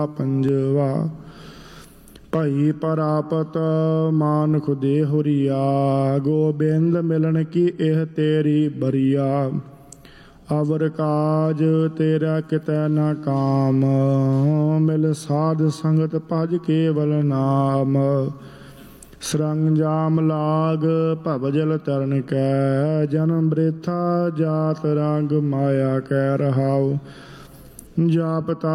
ਪੰਜਵਾ। ਭਈ ਪ੍ਰਾਪਤ ਮਾਨੁਖ ਦੇ ਹੁਰੀਆ, ਗੋਬਿੰਦ ਮਿਲਣ ਕੀ ਇਹ ਤੇਰੀ ਬਰੀਆ। ਅਵਰ ਕਾਜ ਤੇਰਾ ਕਿਤੈ ਨਾ ਕਾਮ, ਮਿਲ ਸਾਧ ਸੰਗਤ ਭਜ ਕੇਵਲ ਨਾਮ। ਸਰੰਜਾਮ ਲਾਗ ਭਵ ਜਲ ਤਰਨ ਕੈ, ਜਨਮ ਬ੍ਰਿਥਾ ਜਾਤ ਰੰਗ ਮਾਇਆ ਕੈ ਰਹਾਉ। ਜਾਪ